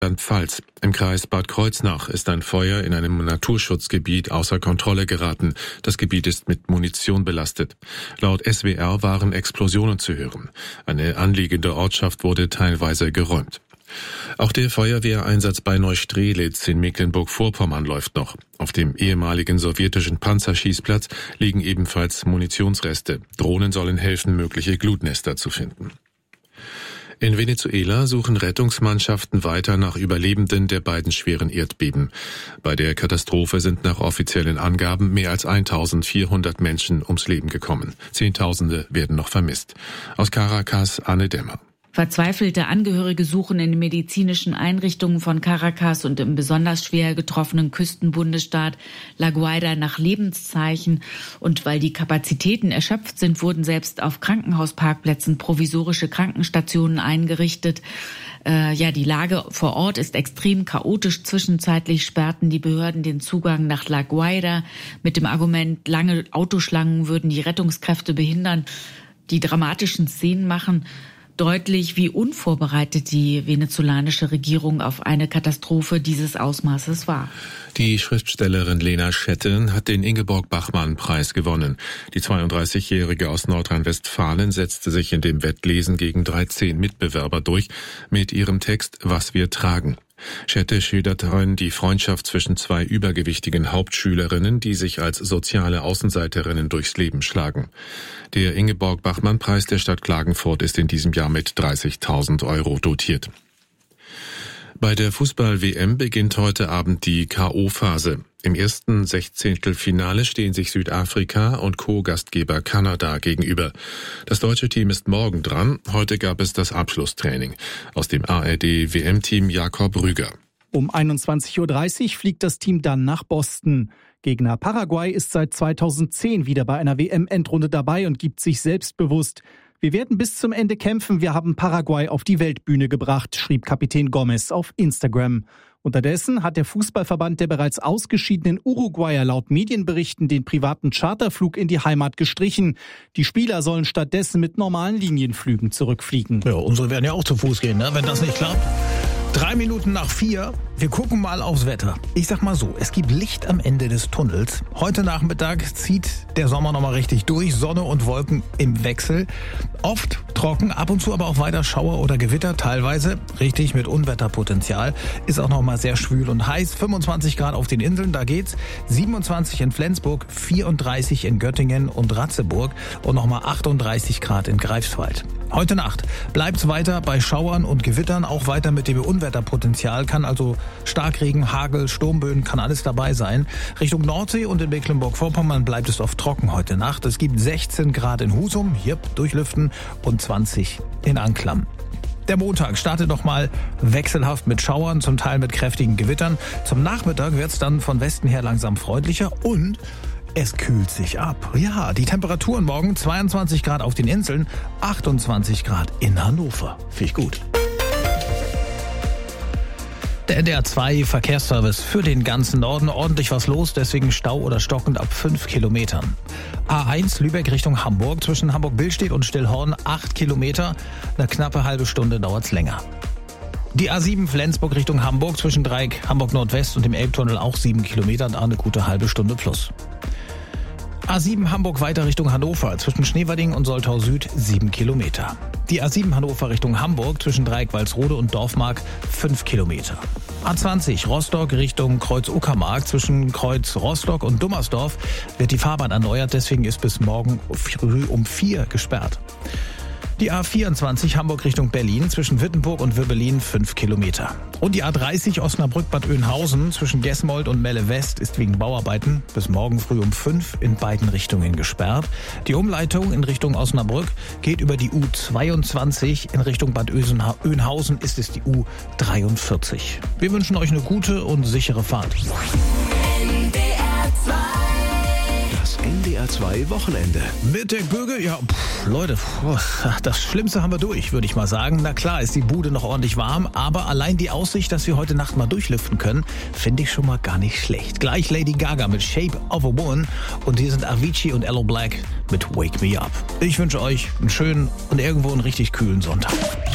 Rheinland-Pfalz. Im Kreis Bad Kreuznach ist ein Feuer in einem Naturschutzgebiet außer Kontrolle geraten. Das Gebiet ist mit Munition belastet. Laut SWR waren Explosionen zu hören. Eine anliegende Ortschaft wurde teilweise geräumt. Auch der Feuerwehreinsatz bei Neustrelitz in Mecklenburg-Vorpommern läuft noch. Auf dem ehemaligen sowjetischen Panzerschießplatz liegen ebenfalls Munitionsreste. Drohnen sollen helfen, mögliche Glutnester zu finden. In Venezuela suchen Rettungsmannschaften weiter nach Überlebenden der beiden schweren Erdbeben. Bei der Katastrophe sind nach offiziellen Angaben mehr als 1400 Menschen ums Leben gekommen. Zehntausende werden noch vermisst. Aus Caracas, Anne Dämmer. Verzweifelte Angehörige suchen in den medizinischen Einrichtungen von Caracas und im besonders schwer getroffenen Küstenbundesstaat La Guaira nach Lebenszeichen. Und weil die Kapazitäten erschöpft sind, wurden selbst auf Krankenhausparkplätzen provisorische Krankenstationen eingerichtet. Die Lage vor Ort ist extrem chaotisch. Zwischenzeitlich sperrten die Behörden den Zugang nach La Guaira mit dem Argument, lange Autoschlangen würden die Rettungskräfte behindern. Die dramatischen Szenen machen deutlich, wie unvorbereitet die venezolanische Regierung auf eine Katastrophe dieses Ausmaßes war. Die Schriftstellerin Lena Schette hat den Ingeborg-Bachmann-Preis gewonnen. Die 32-Jährige aus Nordrhein-Westfalen setzte sich in dem Wettlesen gegen 13 Mitbewerber durch mit ihrem Text »Was wir tragen«. Schette schildert darin die Freundschaft zwischen zwei übergewichtigen Hauptschülerinnen, die sich als soziale Außenseiterinnen durchs Leben schlagen. Der Ingeborg-Bachmann-Preis der Stadt Klagenfurt ist in diesem Jahr mit 30.000 € dotiert. Bei der Fußball-WM beginnt heute Abend die K.O.-Phase. Im ersten Sechzehntelfinale stehen sich Südafrika und Co-Gastgeber Kanada gegenüber. Das deutsche Team ist morgen dran. Heute gab es das Abschlusstraining. Aus dem ARD-WM-Team Jakob Rüger. Um 21.30 Uhr fliegt das Team dann nach Boston. Gegner Paraguay ist seit 2010 wieder bei einer WM-Endrunde dabei und gibt sich selbstbewusst. Wir werden bis zum Ende kämpfen, wir haben Paraguay auf die Weltbühne gebracht, schrieb Kapitän Gomez auf Instagram. Unterdessen hat der Fußballverband der bereits ausgeschiedenen Uruguayer laut Medienberichten den privaten Charterflug in die Heimat gestrichen. Die Spieler sollen stattdessen mit normalen Linienflügen zurückfliegen. Ja, unsere werden ja auch zu Fuß gehen, ne? Wenn das nicht klappt. 3 Minuten nach 4. Wir gucken mal aufs Wetter. Ich sag mal so, es gibt Licht am Ende des Tunnels. Heute Nachmittag zieht der Sommer nochmal richtig durch. Sonne und Wolken im Wechsel. Oft trocken, ab und zu aber auch weiter Schauer oder Gewitter. Teilweise richtig mit Unwetterpotenzial. Ist auch nochmal sehr schwül und heiß. 25 Grad auf den Inseln, da geht's. 27 in Flensburg, 34 in Göttingen und Ratzeburg und nochmal 38 Grad in Greifswald. Heute Nacht bleibt's weiter bei Schauern und Gewittern, auch weiter mit dem Unwetterpotenzial, kann also Starkregen, Hagel, Sturmböen, kann alles dabei sein. Richtung Nordsee und in Mecklenburg-Vorpommern bleibt es oft trocken heute Nacht. Es gibt 16 Grad in Husum, hier durchlüften, und 20 in Anklam. Der Montag startet nochmal wechselhaft mit Schauern, zum Teil mit kräftigen Gewittern. Zum Nachmittag wird's dann von Westen her langsam freundlicher und es kühlt sich ab. Ja, die Temperaturen morgen 22 Grad auf den Inseln, 28 Grad in Hannover. Finde ich gut. Der NDR 2 Verkehrsservice für den ganzen Norden. Ordentlich was los, deswegen Stau oder stockend ab 5 Kilometern. A1 Lübeck Richtung Hamburg, zwischen Hamburg-Billstedt und Stillhorn 8 Kilometer. Eine knappe halbe Stunde dauert's länger. Die A7 Flensburg Richtung Hamburg, zwischen Dreieck Hamburg Nordwest und dem Elbtunnel auch 7 Kilometer, da eine gute halbe Stunde plus. A7 Hamburg weiter Richtung Hannover, zwischen Schneverding und Soltau Süd 7 Kilometer. Die A7 Hannover Richtung Hamburg, zwischen Dreieck Walsrode und Dorfmark 5 Kilometer. A20 Rostock Richtung Kreuz Uckermark, zwischen Kreuz Rostock und Dummersdorf wird die Fahrbahn erneuert, deswegen ist bis morgen früh um 4 gesperrt. Die A24 Hamburg Richtung Berlin, zwischen Wittenburg und Wirbelin 5 Kilometer. Und die A30 Osnabrück-Bad Oeynhausen zwischen Gesmold und Melle West ist wegen Bauarbeiten bis morgen früh um 5 in beiden Richtungen gesperrt. Die Umleitung in Richtung Osnabrück geht über die U22. In Richtung Bad Oeynhausen ist es die U43. Wir wünschen euch eine gute und sichere Fahrt. NDR 2 Wochenende. Mit Dirk Böge, ja, Leute, das Schlimmste haben wir durch, würde ich mal sagen. Na klar ist die Bude noch ordentlich warm, aber allein die Aussicht, dass wir heute Nacht mal durchlüften können, finde ich schon mal gar nicht schlecht. Gleich Lady Gaga mit Shape of a Woman und hier sind Avicii und Aloe Black mit Wake Me Up. Ich wünsche euch einen schönen und irgendwo einen richtig kühlen Sonntag.